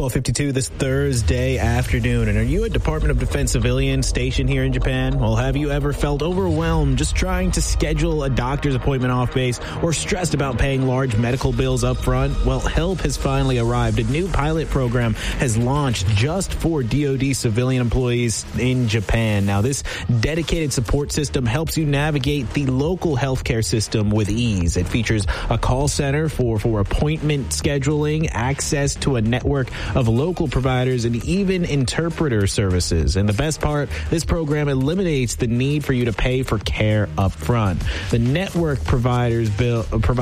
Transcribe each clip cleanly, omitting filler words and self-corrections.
12:52 this Thursday afternoon. And are you a Department of Defense civilian stationed here in Japan? Well, have you ever felt overwhelmed just trying to schedule a doctor's appointment off base or stressed about paying large medical bills up front? Well, help has finally arrived. A new pilot program has launched just for DoD civilian employees in Japan. Now, this dedicated support system helps you navigate the local healthcare system with ease. It features a call center for appointment scheduling, access to a network of local providers, and even interpreter services. And the best part, this program eliminates the need for you to pay for care up front. The network providers bill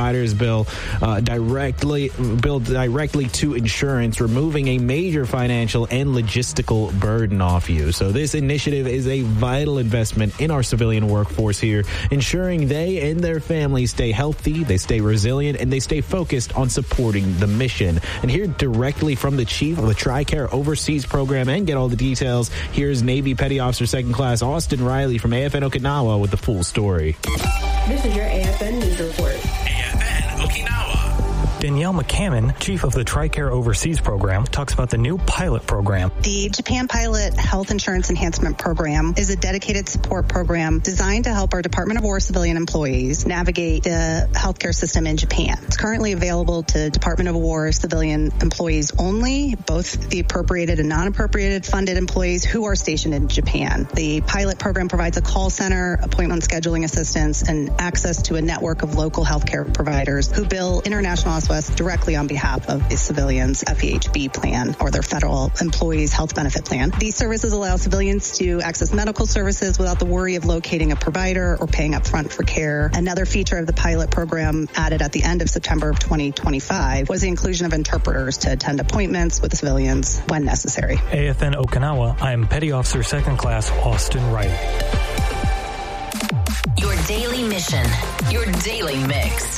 directly to insurance, removing a major financial and logistical burden off you. So this initiative is a vital investment in our civilian workforce here, ensuring they and their families stay healthy, they stay resilient, and they stay focused on supporting the mission. And hear directly from the chief of the TRICARE Overseas Program and get all the details. Here's Navy Petty Officer 2nd Class Austin Riley from AFN Okinawa with the full story. This is your AFN News Report. AFN Okinawa. Danielle McCammon, Chief of the TRICARE Overseas Program, talks about the new pilot program. The Japan Pilot Health Insurance Enhancement Program is a dedicated support program designed to help our Department of War civilian employees navigate the healthcare system in Japan. It's currently available to Department of War civilian employees only, both the appropriated and non-appropriated funded employees who are stationed in Japan. The pilot program provides a call center, appointment scheduling assistance, and access to a network of local healthcare providers who bill International Southwest directly on behalf of the civilians' FEHB plan or their federal employees health benefit plan. These services allow civilians to access medical services without the worry of locating a provider or paying up front for care. Another feature of the pilot program added at the end of September of 2025 was the inclusion of interpreters to attend appointments with civilians when necessary. AFN Okinawa, I am Petty Officer 2nd Class Austin Riley. Your daily mission, your daily mix.